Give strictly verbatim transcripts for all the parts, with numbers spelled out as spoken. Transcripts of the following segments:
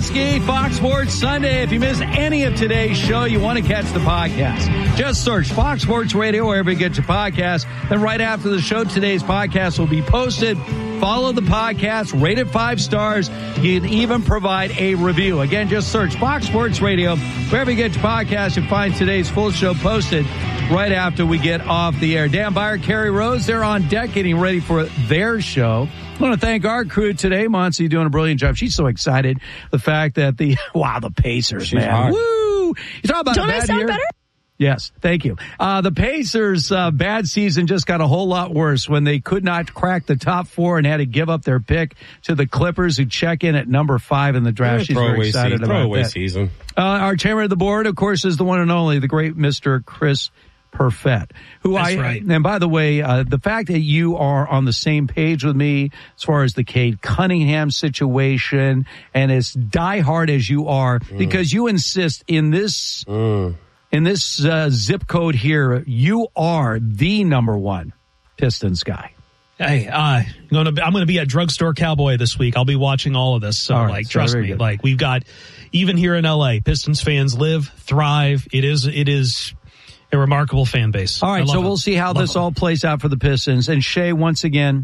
Brzezinski, Fox Sports Sunday. If you miss any of today's show, you want to catch the podcast. Just search Fox Sports Radio wherever you get your podcast. Then right after the show, today's podcast will be posted. Follow the podcast, rate it five stars. You can even provide a review. Again, just search Fox Sports Radio wherever you get your podcast. You'll find today's full show posted right after we get off the air. Dan Byer, Kerry Rose, they're on deck getting ready for their show. I want to thank our crew today. Monty doing a brilliant job. She's so excited. The fact that the, wow, the Pacers, She's man. hard. Woo! You talking about Don't a bad I sound year? better? Yes, thank you. Uh, the Pacers' uh, bad season just got a whole lot worse when they could not crack the top four and had to give up their pick to the Clippers, who check in at number five in the draft. Yeah, She's very excited season, about throwaway that. season. Uh, our chairman of the board, of course, is the one and only, the great Mister Chris Perfett, who That's I, right. and by the way, uh, the fact that you are on the same page with me as far as the Cade Cunningham situation and as diehard as you are, mm. because you insist in this, mm. in this uh, zip code here, you are the number one Pistons guy. Hey, uh, I'm gonna be, I'm gonna be at Drugstore Cowboy this week. I'll be watching all of this. So, right, like, so trust me. good. Like, we've got, even here in L A, Pistons fans live, thrive. It is, it is a remarkable fan base. All right, so it. we'll see how love this it. all plays out for the Pistons. And Shea, once again,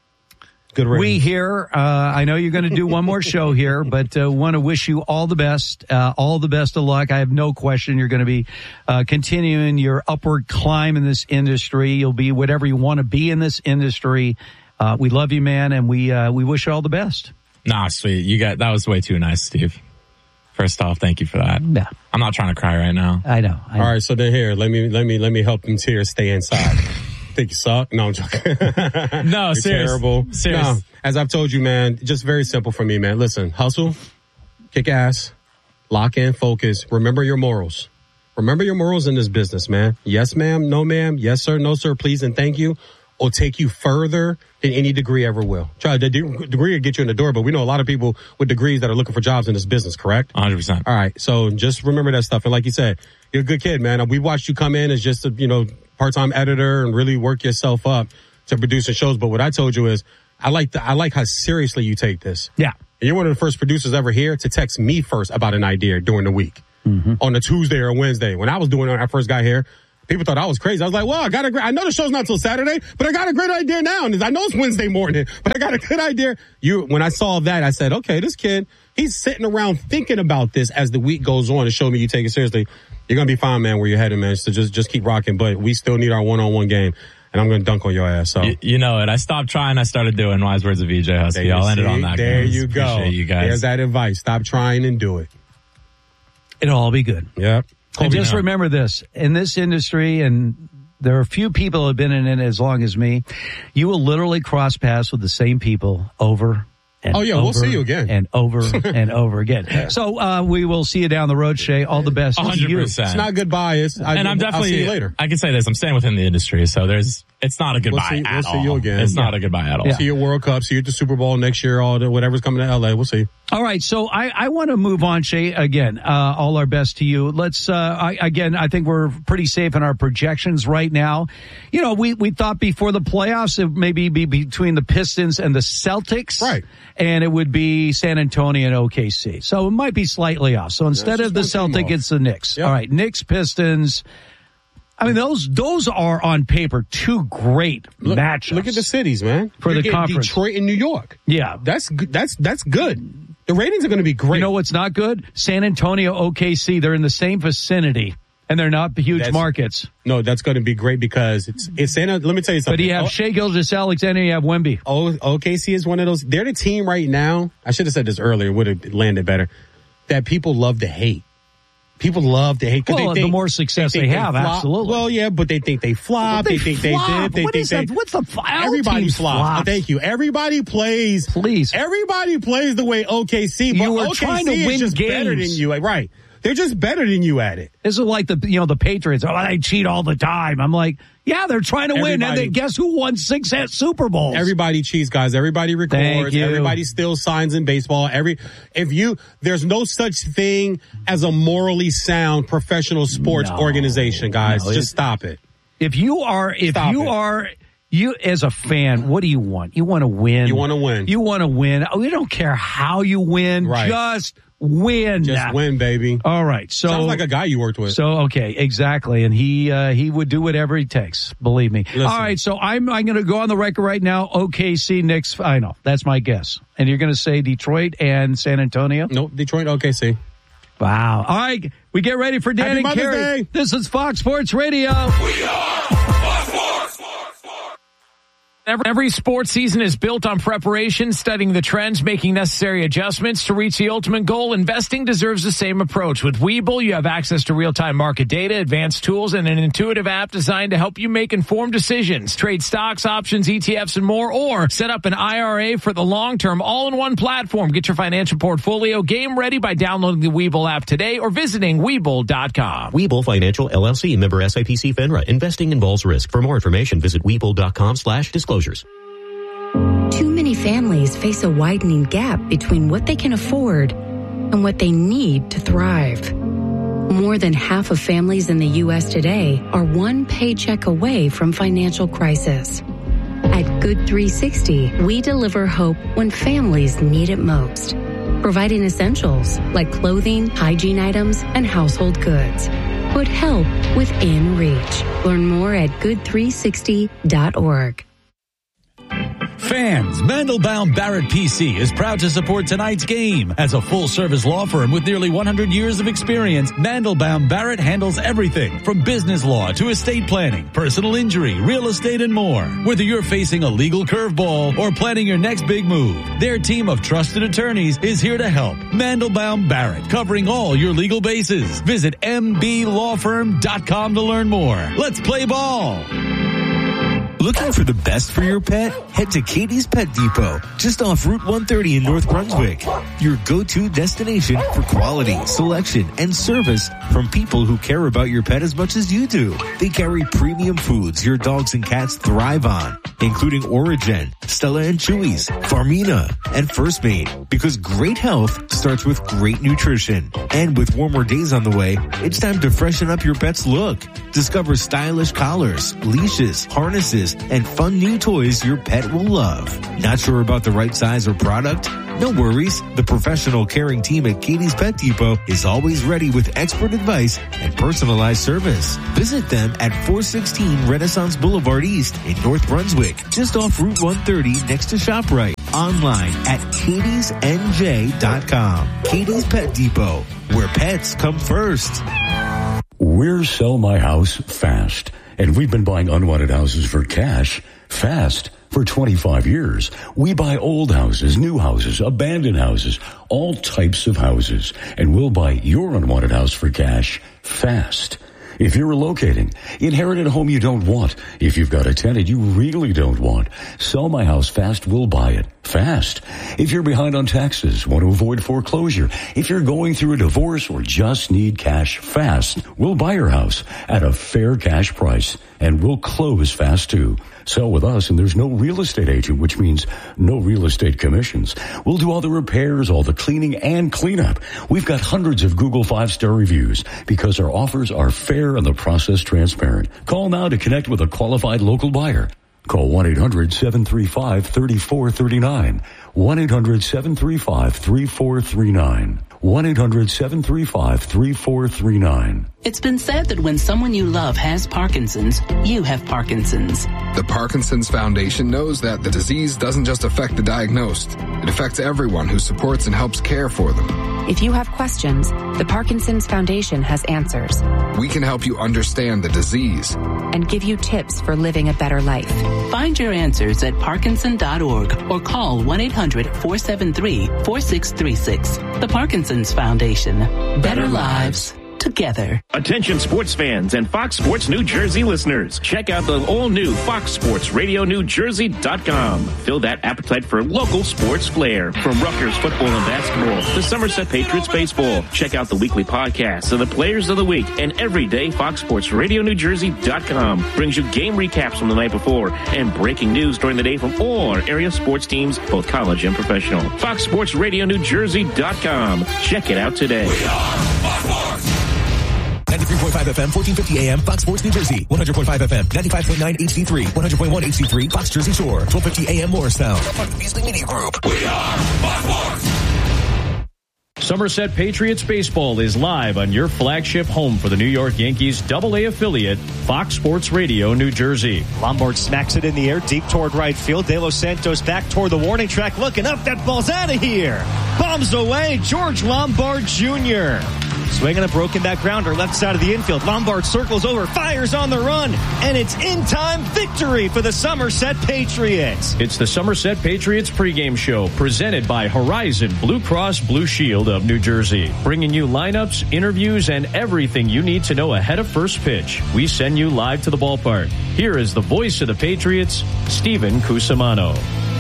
Good we ratings. here, uh, I know you're going to do one more show here, but uh, want to wish you all the best, uh, all the best of luck. I have no question you're going to be uh, continuing your upward climb in this industry. You'll be whatever you want to be in this industry. Uh, we love you, man, and we uh, we wish you all the best. Nah, sweet. You got that was way too nice, Steve. First off, thank you for that. Yeah, I'm not trying to cry right now. I know. I know. All right, so then here, let me let me let me help them tears stay inside. Think you suck? No, I'm joking. No, You're serious. terrible. Serious. No, as I've told you, man, just very simple for me, man. Listen, hustle, kick ass, lock in, focus. Remember your morals. Remember your morals in this business, man. Yes, ma'am. No, ma'am. Yes, sir. No, sir. Please and thank you. Will take you further than any degree ever will. Try the de- degree will get you in the door, but we know a lot of people with degrees that are looking for jobs in this business, correct? one hundred percent. All right. So just remember that stuff. And like you said, you're a good kid, man. We watched you come in as just a, you know, part-time editor and really work yourself up to producing shows. But what I told you is I like the, I like how seriously you take this. Yeah. And you're one of the first producers ever here to text me first about an idea during the week mm-hmm. on a Tuesday or Wednesday. When I was doing it when I first got here, people thought I was crazy. I was like, well, I got a great, I know the show's not till Saturday, but I got a great idea now. And I know it's Wednesday morning, but I got a good idea. You, when I saw that, I said, okay, this kid, he's sitting around thinking about this as the week goes on to show me you take it seriously. You're going to be fine, man, where you're headed, man. So just, just keep rocking. But we still need our one-on-one game. And I'm going to dunk on your ass. So You, you know it. I stopped trying. I started doing wise words of E J Husky. you I'll end it see? on that. There guys. you go. Appreciate you guys. There's that advice. Stop trying and do it. It'll all be good. Yep. And just now. remember this, in this industry, and there are a few people who have been in it as long as me, you will literally cross paths with the same people over and Oh, yeah, over we'll see you again. and over and over again. So uh, we will see you down the road, Shay. All the best to one hundred you. percent. It's not goodbye. It's, I, And I'm definitely, I'll see you later. I can say this, I'm staying within the industry, so there's, it's not a goodbye see- we'll at see all. you again. It's Yeah. not a goodbye at all. Yeah. See you at World Cup. See you at the Super Bowl next year. All the, whatever's coming to L A. We'll see. All right, so I, I want to move on, Shay. Again, uh, all our best to you. Let's, uh, I, again, I think we're pretty safe in our projections right now. You know, we, we thought before the playoffs it maybe be between the Pistons and the Celtics. Right. And it would be San Antonio and O K C. So it might be slightly off. So instead just of the one team Celtic, off. it's the Knicks. Yep. All right, Knicks, Pistons. I mean, those, those are on paper two great Look, matchups. look at the cities, man. For You're the getting conference. Detroit and New York. Yeah. That's good. That's, that's good. The ratings are going to be great. You know what's not good? San Antonio, O K C. They're in the same vicinity, and they're not huge That's- markets. No, that's going to be great because it's, it's Santa. Let me tell you something. But you have O- Shea Gilgeous-Alexander, you have Wemby. O- O K C is one of those. They're the team right now. I should have said this earlier. Would have landed better. That people love to hate. People love to hate. 'cause Well, they the think, more success think they have, flop. absolutely. Well, yeah, but they think they flop. Well, they, think flop. they did. They What think is they. that? What's the fl- all Everybody teams flops. flop. Thank you. Everybody plays. Please. Everybody plays the way O K C. But You are O K C trying to is win just better games. than you. Right. They're just better than you at it. This is like the, you know, the Patriots. Oh, they cheat all the time. I'm like, yeah, they're trying to win. And Everybody- they, guess who won six at Super Bowls? Everybody cheats, guys. Everybody Thank records. you. Everybody steals signs in baseball. Every if you there's no such thing as a morally sound professional sports No. organization, guys. No, Just it- stop it. If you are, if Stop you it. are You, as a fan, what do you want? You want to win. You want to win. You want to win. We don't care how you win. Right. Just win. Just win, baby. All right. So sounds like a guy you worked with. So okay, exactly, and he uh, he would do whatever he takes. Believe me. Listen. All right. So I'm I'm going to go on the record right now. O K C, Knicks. I know that's my guess, and you're going to say Detroit and San Antonio. Nope. Detroit. O K C. Wow. All right. We get ready for Dan Happy and Mother's Carrie. Day. This is Fox Sports Radio. We are Fox Sports. Every sports season is built on preparation, studying the trends, making necessary adjustments to reach the ultimate goal. Investing deserves the same approach. With Webull, you have access to real-time market data, advanced tools, and an intuitive app designed to help you make informed decisions. Trade stocks, options, E T Fs, and more, or set up an I R A for the long term, all-in-one platform. Get your financial portfolio game ready by downloading the Webull app today or visiting Webull dot com. Webull Financial, L L C, member S I P C FINRA. Investing involves risk. For more information, visit Webull dot com slash disclosures. Too many families face a widening gap between what they can afford and what they need to thrive. More than half of families in the U S today are one paycheck away from financial crisis. At Good three sixty, we deliver hope when families need it most, providing essentials like clothing, hygiene items, and household goods. Put help within reach. Learn more at good three sixty dot org. Fans, Mandelbaum Barrett P C is proud to support tonight's game. As a full-service law firm with nearly one hundred years of experience, Mandelbaum Barrett handles everything from business law to estate planning, personal injury, real estate, and more. Whether you're facing a legal curveball or planning your next big move, their team of trusted attorneys is here to help. Mandelbaum Barrett, covering all your legal bases. Visit m b law firm dot com to learn more. Let's play ball. Looking for the best for your pet? Head to Katie's Pet Depot, just off Route one thirty in North Brunswick. Your go-to destination for quality, selection, and service from people who care about your pet as much as you do. They carry premium foods your dogs and cats thrive on, including Origen, Stella and Chewy's, Farmina, and First Mate, because great health starts with great nutrition. And with warmer days on the way, it's time to freshen up your pet's look. Discover stylish collars, leashes, harnesses, and fun new toys your pet will love. Not sure about the right size or product? No worries. The professional caring team at Katie's Pet Depot is always ready with expert advice and personalized service. Visit them at four sixteen Renaissance Boulevard East in North Brunswick, just off Route one thirty next to ShopRite. Online at katies n j dot com. Katie's Pet Depot, where pets come first. We're Sell My House Fast, and we've been buying unwanted houses for cash fast for twenty-five years. We buy old houses, new houses, abandoned houses, all types of houses, and we'll buy your unwanted house for cash fast. If you're relocating, inherited a home you don't want, if you've got a tenant you really don't want, Sell My House Fast will buy it fast. If you're behind on taxes, want to avoid foreclosure, if you're going through a divorce or just need cash fast, we'll buy your house at a fair cash price, and we'll close fast too. Sell with us, and there's no real estate agent, which means no real estate commissions. We'll do all the repairs, all the cleaning, and cleanup. We've got hundreds of Google five-star reviews because our offers are fair and the process transparent. Call now to connect with a qualified local buyer. Call one eight hundred seven three five three four three nine. one eight hundred seven three five three four three nine. one eight hundred seven three five three four three nine. It's been said that when someone you love has Parkinson's, you have Parkinson's. The Parkinson's Foundation knows that the disease doesn't just affect the diagnosed. It affects everyone who supports and helps care for them. If you have questions, the Parkinson's Foundation has answers. We can help you understand the disease and give you tips for living a better life. Find your answers at parkinson dot org or call one eight hundred four seven three four six three six. The Parkinson's Foundation. Better, better lives. Together. Attention sports fans and Fox Sports New Jersey listeners. Check out the all-new Fox Sports Radio New Jersey dot com. Fill that appetite for local sports flair. From Rutgers football and basketball to Somerset Patriots baseball. Check out the weekly podcasts of the players of the week. And every day, Fox Sports Radio New Jersey dot com brings you game recaps from the night before and breaking news during the day from all our area sports teams, both college and professional. Fox Sports Radio New Jersey dot com. Check it out today. We are Fox Sports. ninety-three point five F M, fourteen fifty A M, Fox Sports New Jersey. one hundred point five F M, ninety-five point nine H D three, one hundred point one H D three, Fox Jersey Shore. twelve fifty A M Morristown. Part of the Beasley Media Group. We are Fox Sports. Somerset Patriots Baseball is live on your flagship home for the New York Yankees double A affiliate, Fox Sports Radio, New Jersey. Lombard smacks it in the air, deep toward right field. De Los Santos back toward the warning track, looking up. That ball's out of here. Bombs away, George Lombard Junior Swinging a broken back grounder, left side of the infield. Lombard circles over, fires on the run, and it's in-time victory for the Somerset Patriots. It's the Somerset Patriots pregame show, presented by Horizon Blue Cross Blue Shield of New Jersey, bringing you lineups, interviews, and everything you need to know ahead of first pitch. We send you live to the ballpark. Here is the voice of the Patriots, Steven Cusimano.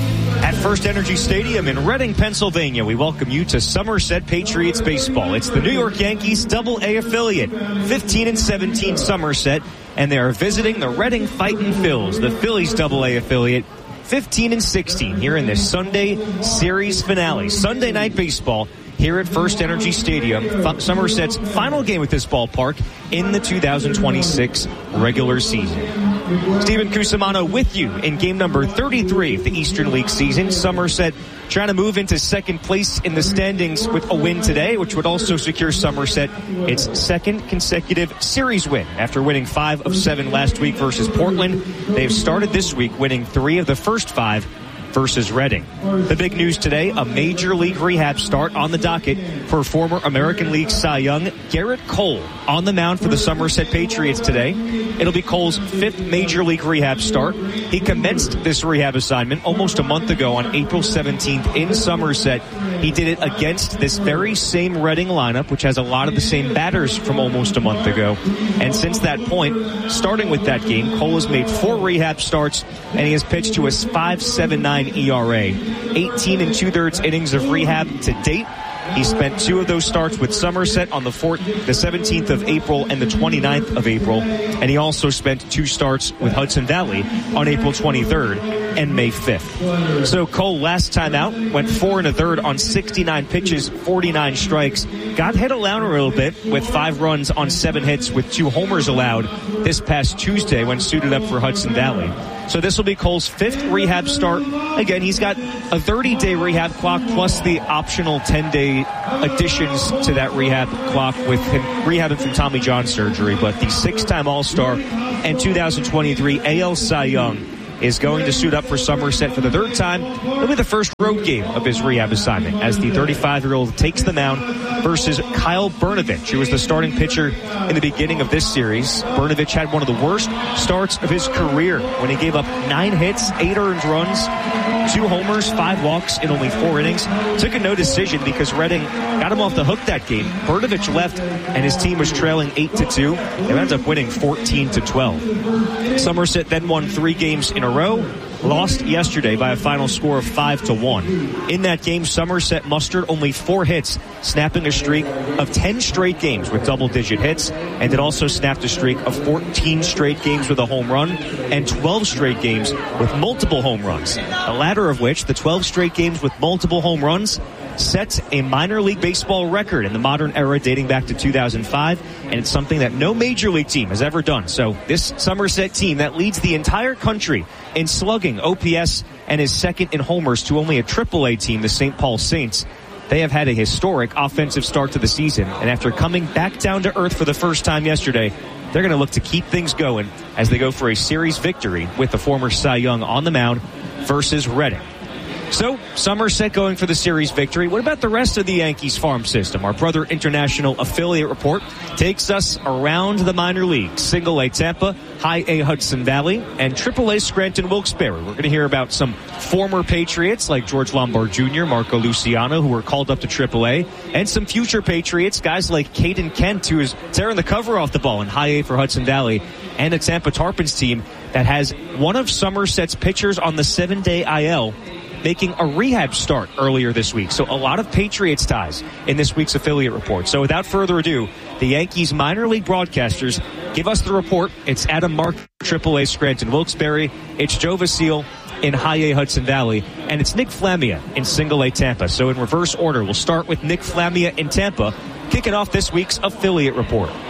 At First Energy Stadium in Reading, Pennsylvania, we welcome you to Somerset Patriots Baseball. It's the New York Yankees double A affiliate, fifteen and seventeen Somerset, and they are visiting the Reading Fightin' Phils, the Phillies double A affiliate, fifteen and sixteen, here in this Sunday series finale. Sunday night baseball here at First Energy Stadium, Somerset's final game at this ballpark in the two thousand twenty-six regular season. Steven Cusimano with you in game number thirty-three of the Eastern League season. Somerset trying to move into second place in the standings with a win today, which would also secure Somerset its second consecutive series win. After winning five of seven last week versus Portland, they've started this week winning three of the first five versus Reading. The big news today, a major league rehab start on the docket for former American League Cy Young Garrett Cole on the mound for the Somerset Patriots today. It'll be Cole's fifth major league rehab start. He commenced this rehab assignment almost a month ago on April seventeenth in Somerset. He did it against this very same Reading lineup, which has a lot of the same batters from almost a month ago. And since that point, starting with that game, Cole has made four rehab starts, and he has pitched to a five point seven nine E R A. eighteen and two-thirds innings of rehab to date. He spent two of those starts with Somerset on the fourth, the seventeenth of April and the twenty-ninth of April. And he also spent two starts with Hudson Valley on April twenty-third and May fifth. So Cole, last time out, went four and a third on sixty-nine pitches, forty-nine strikes. Got hit allowed a little bit with five runs on seven hits with two homers allowed this past Tuesday when suited up for Hudson Valley. So this will be Cole's fifth rehab start. Again, he's got a thirty-day rehab clock plus the optional ten-day additions to that rehab clock with him rehabbing from Tommy John surgery. But the six-time All-Star and two thousand twenty-three A L Cy Young is going to suit up for Somerset for the third time. It'll be the first road game of his rehab assignment as the thirty-five-year-old takes the mound versus Kyle Brnovich, who was the starting pitcher in the beginning of this series. Brnovich had one of the worst starts of his career when he gave up nine hits, eight earned runs, two homers, five walks in only four innings. Took a no decision because Reading got him off the hook that game. Brnovich left and his team was trailing eight to two. They ended up winning fourteen to twelve. Somerset then won three games in a row, lost yesterday by a final score of five to one. In that game, Somerset mustered only four hits, snapping a streak of ten straight games with double-digit hits, and it also snapped a streak of fourteen straight games with a home run and twelve straight games with multiple home runs. The latter of which, the twelve straight games with multiple home runs, sets a minor league baseball record in the modern era dating back to two thousand five, and it's something that no major league team has ever done. So this Somerset team that leads the entire country in slugging, O P S, and is second in homers to only a triple A team, the Saint Paul Saints, they have had a historic offensive start to the season, and after coming back down to earth for the first time yesterday, they're going to look to keep things going as they go for a series victory with the former Cy Young on the mound versus Reading. So, Somerset going for the series victory. What about the rest of the Yankees farm system? Our Brother International affiliate report takes us around the minor leagues. Single A Tampa, High A Hudson Valley, and Triple A Scranton Wilkes-Barre. We're going to hear about some former Patriots like George Lombard Junior, Marco Luciano, who were called up to Triple A, and some future Patriots, guys like Caden Kent, who is tearing the cover off the ball in High A for Hudson Valley, and a Tampa Tarpons team that has one of Somerset's pitchers on the seven-day I L making a rehab start earlier this week. So a lot of Patriots ties in this week's affiliate report. So without further ado, the Yankees minor league broadcasters give us the report. It's Adam Mark, Triple A Scranton Wilkes-Barre. It's Joe Vasile in High A Hudson Valley. And it's Nick Flamia in Single A Tampa. So in reverse order, we'll start with Nick Flamia in Tampa, kicking off this week's affiliate report.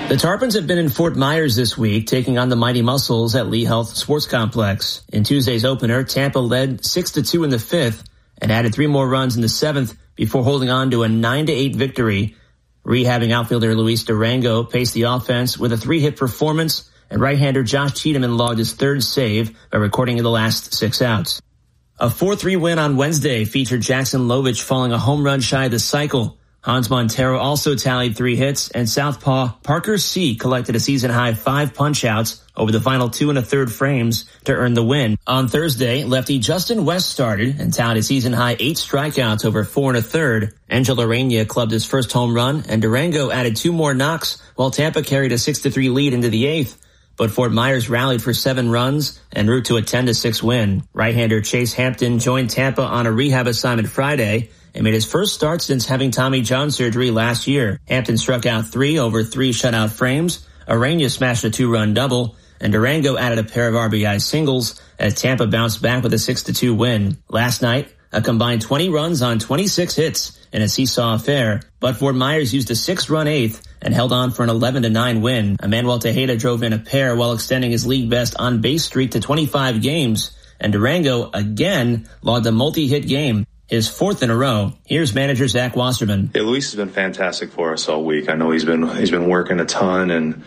The Tarpons have been in Fort Myers this week, taking on the Mighty Muscles at Lee Health Sports Complex. In Tuesday's opener, Tampa led six to two in the fifth and added three more runs in the seventh before holding on to a nine to eight victory. Rehabbing outfielder Luis Durango paced the offense with a three-hit performance, and right-hander Josh Tiedemann logged his third save by recording the last six outs. A four three win on Wednesday featured Jackson Lovich falling a home run shy of the cycle. Hans Montero also tallied three hits, and southpaw Parker C. collected a season-high five punch-outs over the final two and a third frames to earn the win. On Thursday, lefty Justin West started and tallied a season-high eight strikeouts over four and a third. Angel Arena clubbed his first home run, and Durango added two more knocks, while Tampa carried a six to three lead into the eighth. But Fort Myers rallied for seven runs en route to a ten to six win. Right-hander Chase Hampton joined Tampa on a rehab assignment Friday and made his first start since having Tommy John surgery last year. Hampton struck out three over three shutout frames. Arena smashed a two-run double, and Durango added a pair of R B I singles as Tampa bounced back with a six to two win. Last night, a combined twenty runs on twenty-six hits in a seesaw affair, but Fort Myers used a six-run eighth and held on for an eleven to nine win. Emmanuel Tejeda drove in a pair while extending his league-best on-base streak to twenty-five games, and Durango again logged a multi-hit game, his fourth in a row. Here's manager Zach Wasserman. Yeah, Luis has been fantastic for us all week. I know he's been he's been working a ton, and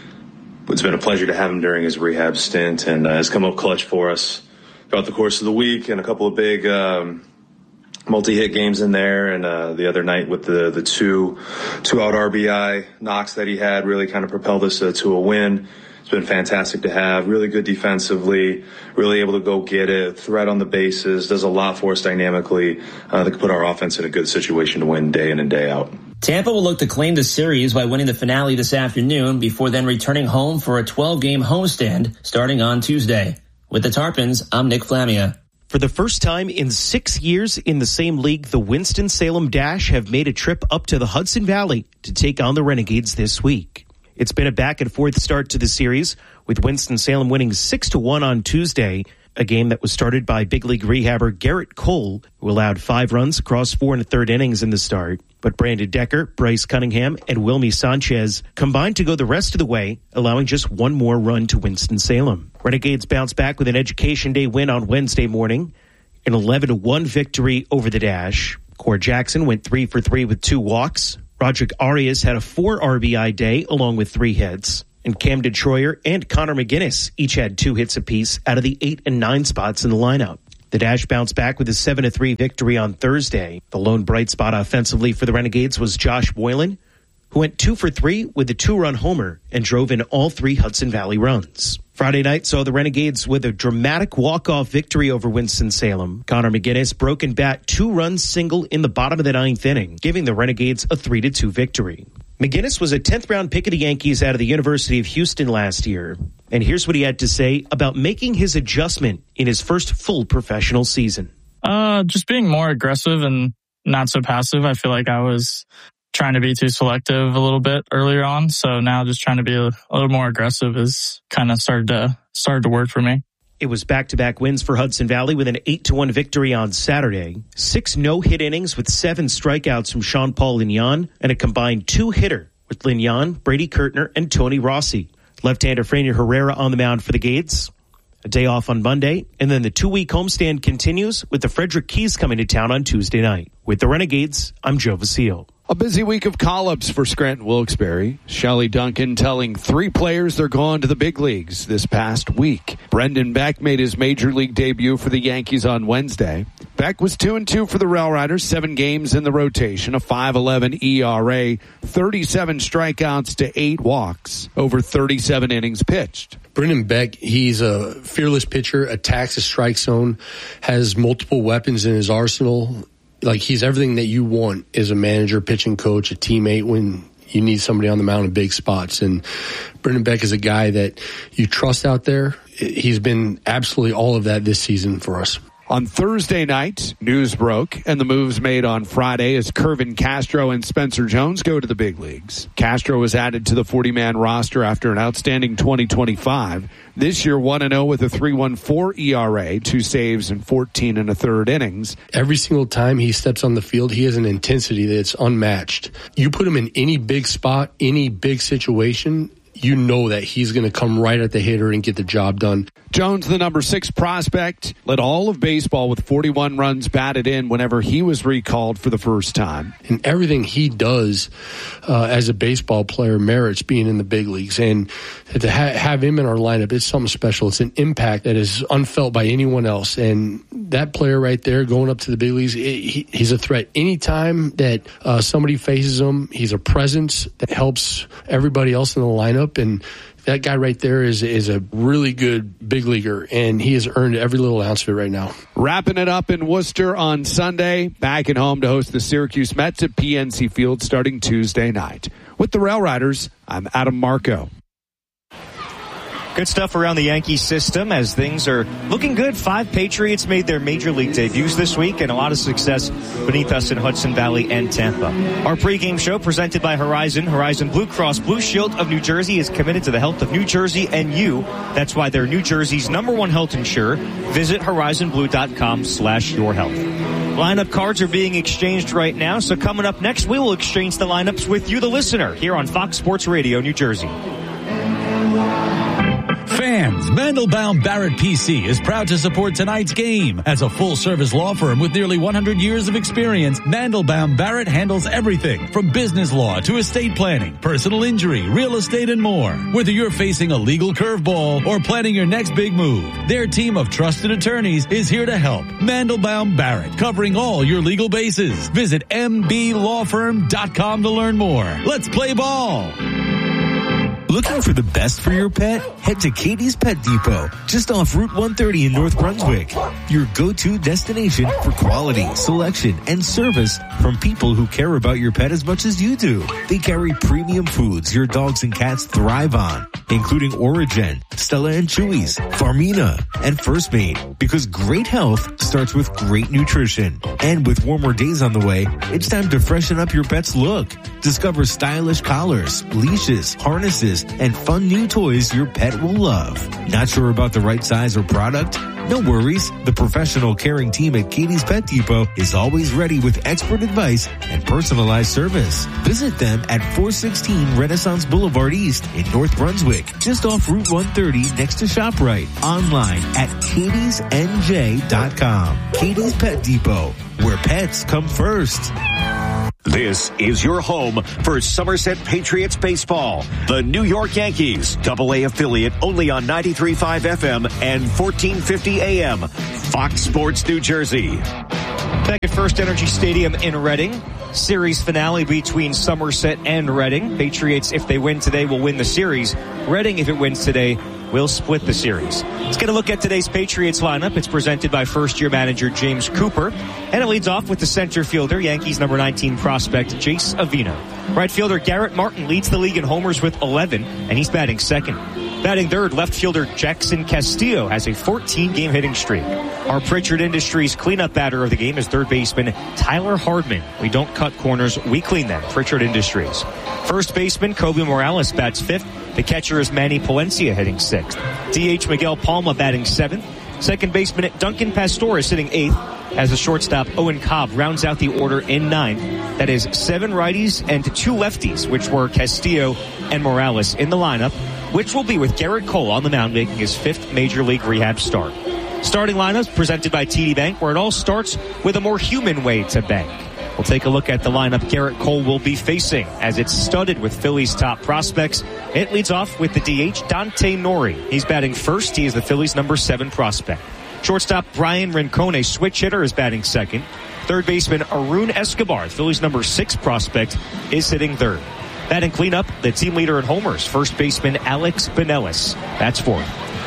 it's been a pleasure to have him during his rehab stint, and uh, has come up clutch for us throughout the course of the week, and a couple of big um, multi-hit games in there, and uh, the other night with the the two two out R B I knocks that he had really kind of propelled us uh, to a win. It's been fantastic to have. Really good defensively, really able to go get it, threat on the bases, does a lot for us dynamically uh, that could put our offense in a good situation to win day in and day out. Tampa will look to claim the series by winning the finale this afternoon before then returning home for a twelve-game homestand starting on Tuesday. With the Tarpons, I'm Nick Flamia. For the first time in six years in the same league, the Winston-Salem Dash have made a trip up to the Hudson Valley to take on the Renegades this week. It's been a back-and-forth start to the series, with Winston-Salem winning six to one on Tuesday, a game that was started by big league rehabber Garrett Cole, who allowed five runs across four and a third innings in the start. But Brandon Decker, Bryce Cunningham, and Wilmy Sanchez combined to go the rest of the way, allowing just one more run to Winston-Salem. Renegades bounced back with an Education Day win on Wednesday morning, an eleven to one victory over the Dash. Core Jackson went three for three with two walks. Roderick Arias had a four R B I day along with three hits. And Camden Troyer and Connor McGinnis each had two hits apiece out of the eight and nine spots in the lineup. The Dash bounced back with a seven to three victory on Thursday. The lone bright spot offensively for the Renegades was Josh Boylan, who went two for three with a two-run homer and drove in all three Hudson Valley runs. Friday night saw the Renegades with a dramatic walk-off victory over Winston-Salem. Connor McGinnis broke and bat two-run single in the bottom of the ninth inning, giving the Renegades a three to two victory. McGinnis was a tenth-round pick of the Yankees out of the University of Houston last year. And here's what he had to say about making his adjustment in his first full professional season. Uh, just being more aggressive and not so passive. I feel like I was trying to be too selective a little bit earlier on. So now just trying to be a, a little more aggressive is kind of started to, started to work for me. It was back-to-back wins for Hudson Valley with an eight to one victory on Saturday. Six no-hit innings with seven strikeouts from Sean-Paul Lignan and a combined two-hitter with Lignan, Brady Kurtner, and Tony Rossi. Left-hander Franier Herrera on the mound for the Gades. A day off on Monday, and then the two-week homestand continues with the Frederick Keys coming to town on Tuesday night. With the Renegades, I'm Joe Vasile. A busy week of call-ups for Scranton Wilkes-Barre. Shelley Duncan telling three players they're going to the big leagues this past week. Brendan Beck made his major league debut for the Yankees on Wednesday. Beck was two and two for the Rail Riders, seven games in the rotation, a five eleven E R A, thirty-seven strikeouts to eight walks, over thirty-seven innings pitched. Brendan Beck, he's a fearless pitcher, attacks the strike zone, has multiple weapons in his arsenal. Like, he's everything that you want as a manager, pitching coach, a teammate when you need somebody on the mound in big spots. And Brendan Beck is a guy that you trust out there. He's been absolutely all of that this season for us. On Thursday night, news broke, and the moves made on Friday as Kervin Castro and Spencer Jones go to the big leagues. Castro was added to the forty-man roster after an outstanding twenty twenty-five. This year, one and oh with a three point one four E R A, two saves and fourteen and a third innings. Every single time he steps on the field, he has an intensity that's unmatched. You put him in any big spot, any big situation, you know that he's going to come right at the hitter and get the job done. Jones, the number six prospect, led all of baseball with forty-one runs batted in whenever he was recalled for the first time. And everything he does uh, as a baseball player merits being in the big leagues. And to ha- have him in our lineup, it's something special. It's an impact that is unfelt by anyone else. And that player right there going up to the big leagues, it, he, he's a threat. Anytime that uh, somebody faces him, he's a presence that helps everybody else in the lineup. And that guy right there is is a really good big leaguer, and he has earned every little ounce of it right now. Wrapping it up in Worcester on Sunday, back at home to host the Syracuse Mets at P N C Field starting Tuesday night. With the Rail Riders, I'm Adam Marco. Good stuff around the Yankee system as things are looking good. Five Patriots made their major league debuts this week, and a lot of success beneath us in Hudson Valley and Tampa. Our pregame show presented by Horizon. Horizon Blue Cross Blue Shield of New Jersey is committed to the health of New Jersey and you. That's why they're New Jersey's number one health insurer. Visit horizon blue dot com slash your health. Lineup cards are being exchanged right now, so coming up next, we will exchange the lineups with you, the listener, here on Fox Sports Radio, New Jersey. Fans, Mandelbaum Barrett P C is proud to support tonight's game. As a full-service law firm with nearly one hundred years of experience, Mandelbaum Barrett handles everything from business law to estate planning, personal injury, real estate, and more. Whether you're facing a legal curveball or planning your next big move, their team of trusted attorneys is here to help. Mandelbaum Barrett, covering all your legal bases. Visit m b law firm dot com to learn more. Let's play ball. Looking for the best for your pet? Head to Katie's Pet Depot, just off Route one thirty in North Brunswick. Your go-to destination for quality, selection, and service from people who care about your pet as much as you do. They carry premium foods your dogs and cats thrive on, including Origen, Stella and Chewy's, Farmina, and First Mate, because great health starts with great nutrition. And with warmer days on the way, it's time to freshen up your pet's look. Discover stylish collars, leashes, harnesses, and fun new toys your pet will love. Not sure about the right size or product? No worries. The professional caring team at Katie's Pet Depot is always ready with expert advice and personalized service. Visit them at four sixteen Renaissance Boulevard East in North Brunswick, just off Route one thirty next to ShopRite. Online at katies n j dot com. Katie's Pet Depot, where pets come first. This is your home for Somerset Patriots baseball. The New York Yankees, double A affiliate, only on ninety-three point five F M and fourteen fifty A M. Fox Sports New Jersey. Back at First Energy Stadium in Reading. Series finale between Somerset and Reading. Patriots, if they win today, will win the series. Reading, if it wins today, will split the series. Let's get a look at today's Patriots lineup. It's presented by first-year manager James Cooper. And it leads off with the center fielder, Yankees number nineteen prospect Jace Avino. Right fielder Garrett Martin leads the league in homers with eleven, and he's batting second. Batting third, left fielder Jackson Castillo has a fourteen-game hitting streak. Our Pritchard Industries cleanup batter of the game is third baseman Tyler Hardman. We don't cut corners, we clean them. Pritchard Industries. First baseman Kobe Morales bats fifth. The catcher is Manny Palencia hitting sixth. D H Miguel Palma batting seventh. Second baseman Duncan Pastor is sitting eighth. As the shortstop Owen Cobb rounds out the order in ninth. That is seven righties and two lefties, which were Castillo and Morales in the lineup, which will be with Garrett Cole on the mound making his fifth Major League rehab start. Starting lineups presented by T D Bank, where it all starts with a more human way to bank. We'll take a look at the lineup Garrett Cole will be facing as it's studded with Phillies' top prospects. It leads off with the D H, Dante Nori. He's batting first. He is the Phillies' number seven prospect. Shortstop Brian Rincon, switch hitter, is batting second. Third baseman Arun Escobar, Phillies' number six prospect, is hitting third. Batting cleanup, the team leader in homers, first baseman Alex Benelis. That's fourth.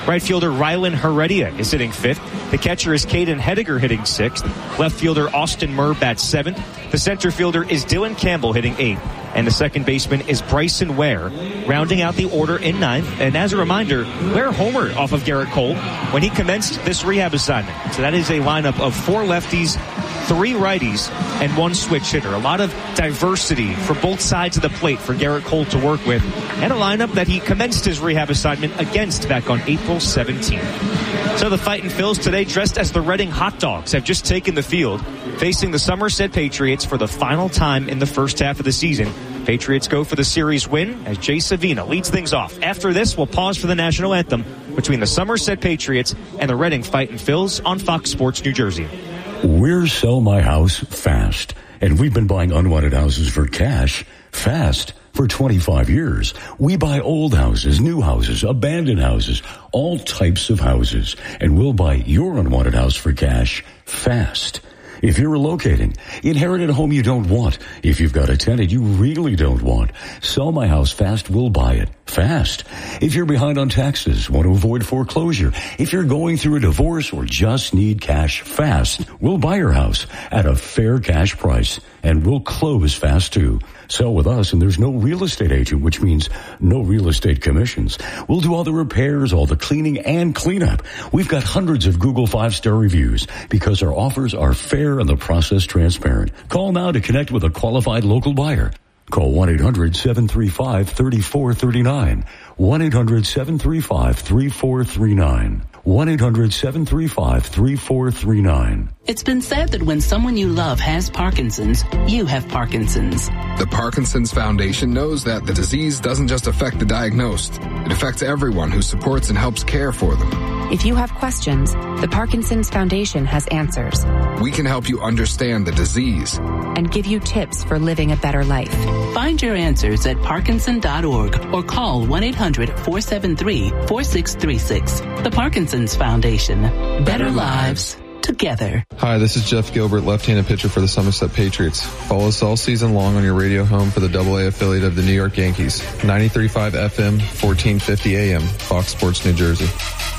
Right fielder Rylan Heredia is hitting fifth. The catcher is Caden Hediger hitting sixth. Left fielder Austin Murr bats seventh. The center fielder is Dylan Campbell hitting eighth. And the second baseman is Bryson Ware, rounding out the order in ninth. And as a reminder, Ware homered off of Garrett Cole when he commenced this rehab assignment. So that is a lineup of four lefties, three righties, and one switch hitter. A lot of diversity for both sides of the plate for Garrett Cole to work with, and a lineup that he commenced his rehab assignment against back on April seventeenth. So the Fightin' Phils today, dressed as the Reading Hot Dogs, have just taken the field, facing the Somerset Patriots for the final time in the first half of the season. Patriots go for the series win as Jay Savina leads things off. After this, we'll pause for the national anthem between the Somerset Patriots and the Reading Fightin' Phils on Fox Sports New Jersey. We're Sell My House Fast, and we've been buying unwanted houses for cash fast for twenty-five years. We buy old houses, new houses, abandoned houses, all types of houses, and we'll buy your unwanted house for cash fast. If you're relocating, inherited a home you don't want, if you've got a tenant you really don't want, Sell My House Fast will buy it fast. If you're behind on taxes, want to avoid foreclosure, if you're going through a divorce or just need cash fast, we'll buy your house at a fair cash price, and we'll close fast too. Sell with us, and there's no real estate agent, which means no real estate commissions. We'll do all the repairs, all the cleaning, and cleanup. We've got hundreds of Google five-star reviews because our offers are fair and the process transparent. Call now to connect with a qualified local buyer. Call one eight hundred seven three five three four three nine. one eight hundred seven three five three four three nine. one eight hundred seven three five three four three nine. It's been said that when someone you love has Parkinson's, you have Parkinson's. The Parkinson's Foundation knows that the disease doesn't just affect the diagnosed. It affects everyone who supports and helps care for them. If you have questions, the Parkinson's Foundation has answers. We can help you understand the disease and give you tips for living a better life. Find your answers at parkinson dot org or call one eight hundred four seven three four six three six. The Parkinson's Foundation. Better lives together. Hi, this is Jeff Gilbert, left-handed pitcher for the Somerset Patriots. Follow us all season long on your radio home for the double A affiliate of the New York Yankees. ninety-three point five F M, fourteen fifty A M, Fox Sports New Jersey.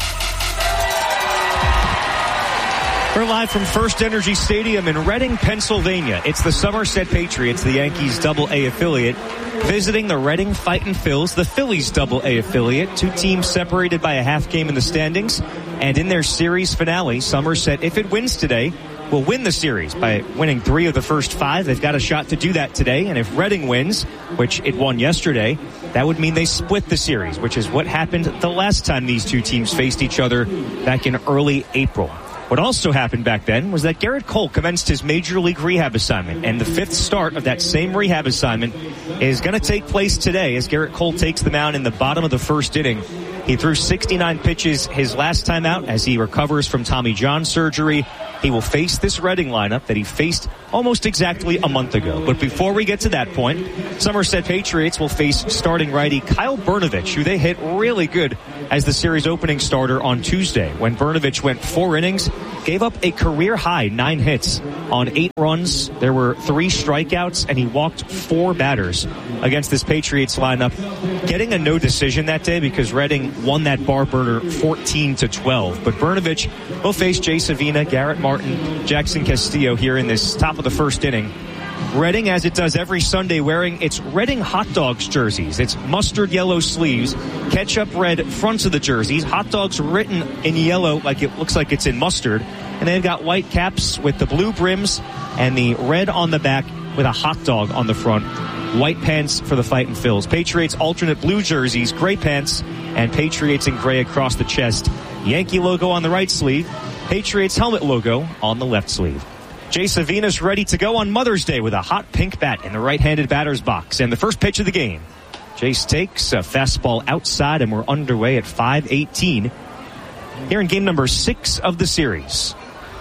We're live from First Energy Stadium in Reading, Pennsylvania. It's the Somerset Patriots, the Yankees' double A affiliate, visiting the Reading Fightin' Phils, the Phillies' double A affiliate. Two teams separated by a half game in the standings. And in their series finale, Somerset, if it wins today, will win the series by winning three of the first five. They've got a shot to do that today. And if Reading wins, which it won yesterday, that would mean they split the series, which is what happened the last time these two teams faced each other back in early April. What also happened back then was that Garrett Cole commenced his major league rehab assignment, and the fifth start of that same rehab assignment is going to take place today as Garrett Cole takes the mound in the bottom of the first inning. He threw sixty-nine pitches his last time out as he recovers from Tommy John surgery. He will face this Reading lineup that he faced almost exactly a month ago. But before we get to that point, Somerset Patriots will face starting righty Kyle Brnovich, who they hit really good as the series opening starter on Tuesday, when Brnovich went four innings, gave up a career-high nine hits on eight runs. There were three strikeouts, and he walked four batters against this Patriots lineup, getting a no decision that day because Reading won that bar burner fourteen to twelve. But Brnovich will face Jay Savina, Garrett Martin, Jackson Castillo here in this top of the first inning. Reading, as it does every Sunday, wearing its Reading Hot Dogs jerseys. It's mustard yellow sleeves, ketchup red fronts of the jerseys, hot dogs written in yellow like it looks like it's in mustard, and they've got white caps with the blue brims and the red on the back with a hot dog on the front. White pants for the Fightin' Phils. Patriots alternate blue jerseys, gray pants, and Patriots in gray across the chest. Yankee logo on the right sleeve, Patriots helmet logo on the left sleeve. Jay Savina's ready to go on Mother's Day with a hot pink bat in the right-handed batter's box. And the first pitch of the game, Jace takes a fastball outside, and we're underway at five eighteen here in game number six of the series.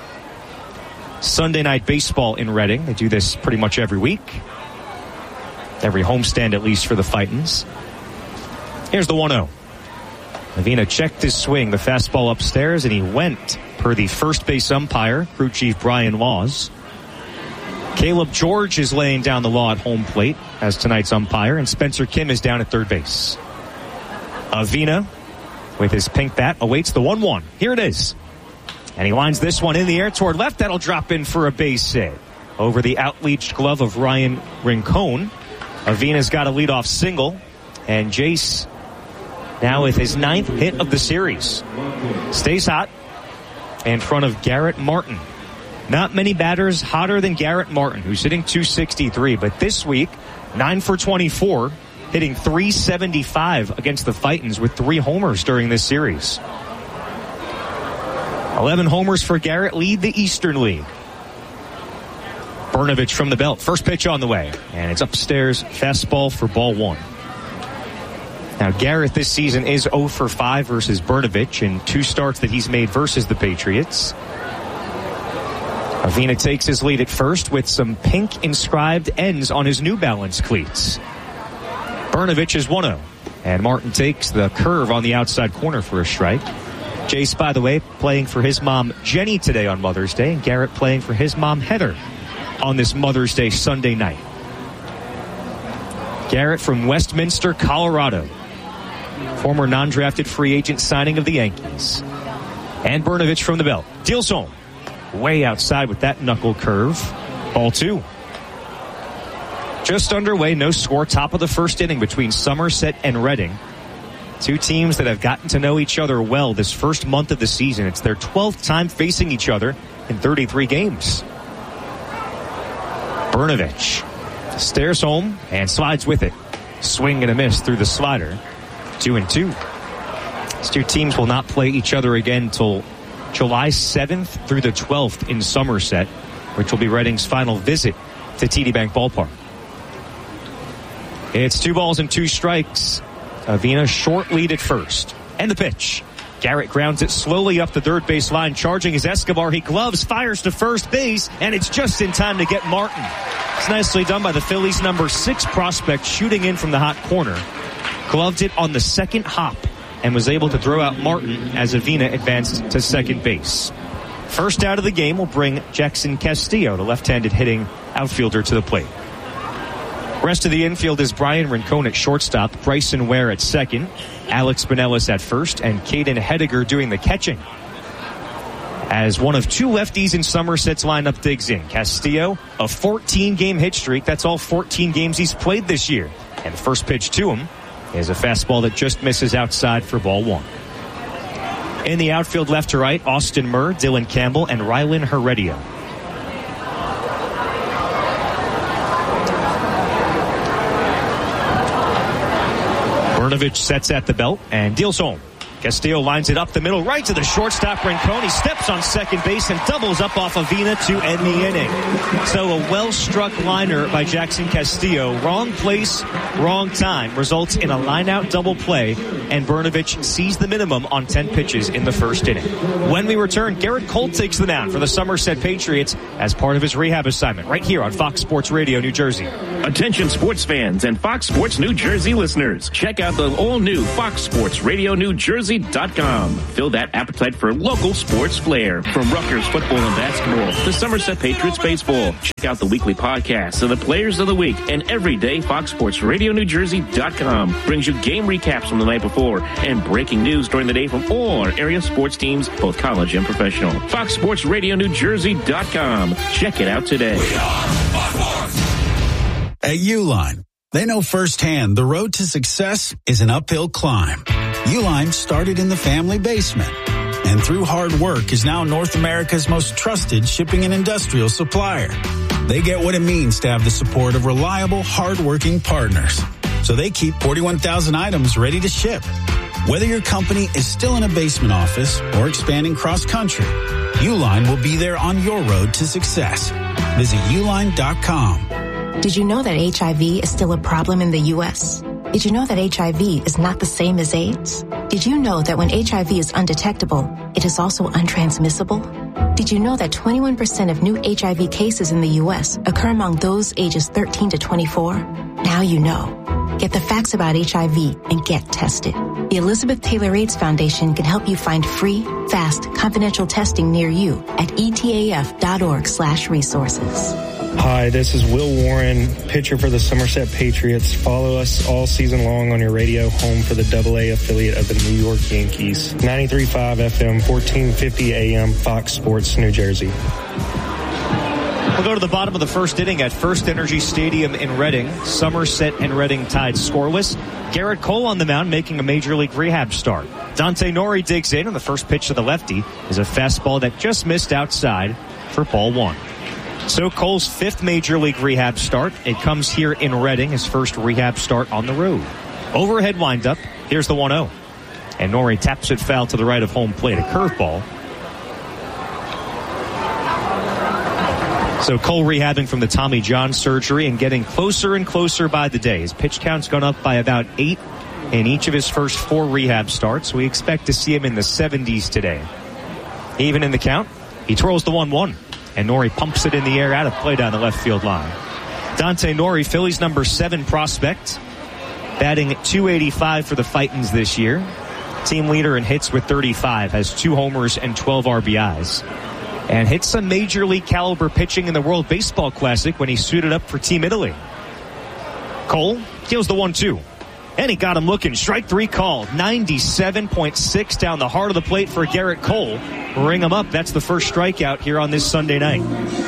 Sunday night baseball in Reading. They do this pretty much every week. Every homestand, at least, for the Fightins. Here's the one oh. Savina checked his swing, the fastball upstairs, and he went per the first base umpire, crew chief Brian Laws. Caleb George is laying down the law at home plate as tonight's umpire, and Spencer Kim is down at third base. Avina with his pink bat awaits the one one. Here it is. And he lines this one in the air toward left. That'll drop in for a base hit. Over the outreached glove of Ryan Rincon. Avina's got a leadoff single. And Jace now with his ninth hit of the series. Stays hot in front of Garrett Martin. Not many batters hotter than Garrett Martin, who's hitting two sixty-three. But this week, nine for twenty-four, hitting three seventy-five against the Fightins with three homers during this series. eleven homers for Garrett lead the Eastern League. Brnovich from the belt. First pitch on the way. And it's upstairs. Fastball for ball one. Now, Garrett this season is oh for five versus Brnovich in two starts that he's made versus the Patriots. Avina takes his lead at first with some pink inscribed ends on his New Balance cleats. Brnovich is one oh. And Martin takes the curve on the outside corner for a strike. Jace, by the way, playing for his mom, Jenny, today on Mother's Day. And Garrett playing for his mom, Heather, on this Mother's Day Sunday night. Garrett from Westminster, Colorado. Former non-drafted free agent signing of the Yankees. And Brnovich from the belt. Deals home. Way outside with that knuckle curve. Ball two. Just underway, no score. Top of the first inning between Somerset and Reading. Two teams that have gotten to know each other well this first month of the season. It's their twelfth time facing each other in thirty-three games. Brnovich stares home and slides with it. Swing and a miss through the slider. Two and two. These two teams will not play each other again until July seventh through the twelfth in Somerset, which will be Reading's final visit to T D Bank Ballpark. It's two balls and two strikes. Avina short lead at first. And the pitch. Garrett grounds it slowly up the third base line, charging his Escobar. He gloves, fires to first base, and it's just in time to get Martin. It's nicely done by the Phillies' number six prospect, shooting in from the hot corner. Gloved it on the second hop and was able to throw out Martin as Avina advanced to second base. First out of the game will bring Jackson Castillo, the left-handed hitting outfielder, to the plate. Rest of the infield is Brian Rincon at shortstop, Bryson Ware at second, Alex Benelis at first, and Caden Hediger doing the catching. As one of two lefties in Somerset's lineup digs in, Castillo, a fourteen-game hit streak. That's all fourteen games he's played this year. And the first pitch to him is a fastball that just misses outside for ball one. In the outfield left to right, Austin Murr, Dylan Campbell, and Rylan Heredia. Brnovich sets at the belt and deals home. Castillo lines it up the middle, right to the shortstop, Rincon. He steps on second base and doubles up off Avina to end the inning. So a well-struck liner by Jackson Castillo. Wrong place, wrong time. Results in a line-out double play, and Brnovich sees the minimum on ten pitches in the first inning. When we return, Garrett Cole takes the mound for the Somerset Patriots as part of his rehab assignment right here on Fox Sports Radio New Jersey. Attention sports fans and Fox Sports New Jersey listeners. Check out the all-new Fox Sports Radio New Jersey dot com. Fill that appetite for local sports flair. From Rutgers football and basketball to Somerset Patriots baseball. Check out the weekly podcasts of the players of the week, and every day Fox Sports Radio New Jersey dot com brings you game recaps from the night before and breaking news during the day from all our area sports teams, both college and professional. Fox Sports Radio New Jersey dot com. Check it out today. At Uline, they know firsthand the road to success is an uphill climb. Uline started in the family basement and through hard work is now North America's most trusted shipping and industrial supplier. They get what it means to have the support of reliable, hardworking partners. So they keep forty-one thousand items ready to ship. Whether your company is still in a basement office or expanding cross-country, Uline will be there on your road to success. Visit uline dot com. Did you know that H I V is still a problem in the U S? Did you know that H I V is not the same as AIDS? Did you know that when H I V is undetectable, it is also untransmissible? Did you know that twenty-one percent of new H I V cases in the U S occur among those ages thirteen to twenty-four? Now you know. Get the facts about H I V and get tested. The Elizabeth Taylor AIDS Foundation can help you find free, fast, confidential testing near you at etaf dot org slash resources. Hi, this is Will Warren, pitcher for the Somerset Patriots. Follow us all season long on your radio, home for the double A affiliate of the New York Yankees. ninety-three point five F M, fourteen fifty A M, Fox Sports, New Jersey. We'll go to the bottom of the first inning at First Energy Stadium in Reading. Somerset and Reading tied scoreless. Garrett Cole on the mound making a Major League rehab start. Dante Nori digs in, and the first pitch to the lefty is a fastball that just missed outside for ball one. So Cole's fifth Major League rehab start. It comes here in Reading, his first rehab start on the road. Overhead windup. Here's the one oh. And Nori taps it foul to the right of home plate, a curveball. So Cole rehabbing from the Tommy John surgery and getting closer and closer by the day. His pitch count's gone up by about eight in each of his first four rehab starts. We expect to see him in the seventies today. Even in the count, he twirls the one one. And Nori pumps it in the air out of play down the left field line. Dante Nori, Phillies number seven prospect, batting at two eighty-five for the Fightins this year. Team leader in hits with thirty-five, has two homers and twelve R B Is. And hit some Major League caliber pitching in the World Baseball Classic when he suited up for Team Italy. Cole deals the one two. And he got him looking. Strike three called. ninety-seven point six down the heart of the plate for Garrett Cole. Ring him up. That's the first strikeout here on this Sunday night.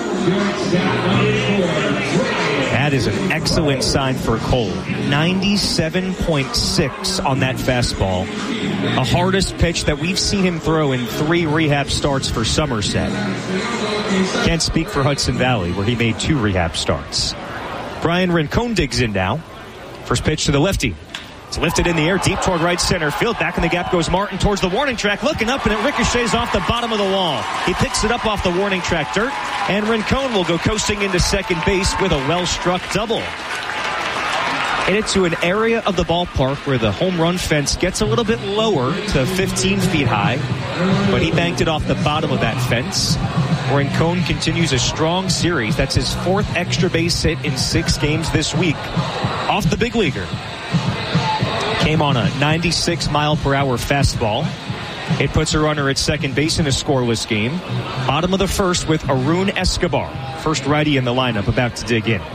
That is an excellent sign for Cole. ninety-seven point six on that fastball. The hardest pitch that we've seen him throw in three rehab starts for Somerset. Can't speak for Hudson Valley, where he made two rehab starts. Brian Rincon digs in now. First pitch to the lefty. It's lifted in the air, deep toward right center field. Back in the gap goes Martin towards the warning track. Looking up, and it ricochets off the bottom of the wall. He picks it up off the warning track dirt, and Rincon will go coasting into second base with a well-struck double. Hit it to an area of the ballpark where the home run fence gets a little bit lower to fifteen feet high, but he banked it off the bottom of that fence. Rincon continues a strong series. That's his fourth extra base hit in six games this week. Off the big leaguer. Came on a ninety-six mile per hour fastball. It puts a runner at second base in a scoreless game. Bottom of the first with Arun Escobar, first righty in the lineup, about to dig in.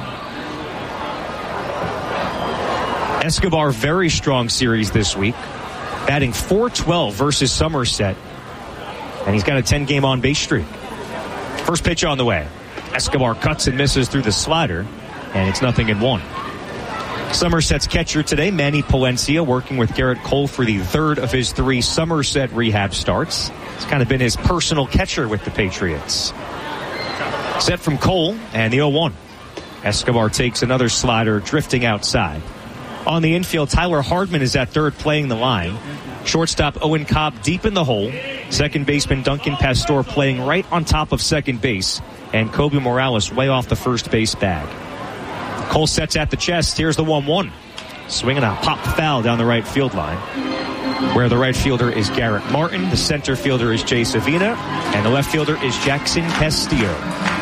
Escobar, very strong series this week, batting four twelve versus Somerset, and he's got a ten game on base streak. First pitch on the way. Escobar cuts and misses through the slider, and it's nothing in one. Somerset's catcher today, Manny Palencia, working with Garrett Cole for the third of his three Somerset rehab starts. It's kind of been his personal catcher with the Patriots. Set from Cole, and the oh one. Escobar takes another slider, drifting outside. On the infield, Tyler Hardman is at third, playing the line. Shortstop Owen Cobb deep in the hole. Second baseman Duncan Pastor playing right on top of second base. And Kobe Morales way off the first base bag. Cole sets at the chest. Here's the one one. Swinging a pop foul down the right field line, where the right fielder is Garrett Martin, the center fielder is Jay Savina, and the left fielder is Jackson Castillo.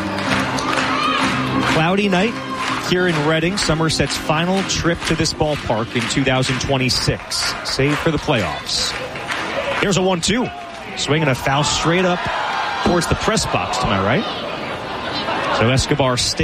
Cloudy night here in Reading, Somerset's final trip to this ballpark in two thousand twenty-six, save for the playoffs. Here's a one two. Swinging a foul straight up towards the press box to my right. So Escobar stays